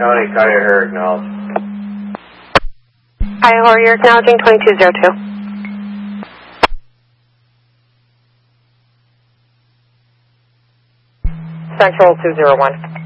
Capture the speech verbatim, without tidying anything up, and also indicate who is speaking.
Speaker 1: County, Cuyahoga, acknowledge.
Speaker 2: Cuyahoga, you're acknowledging twenty-two zero two. Central two zero one.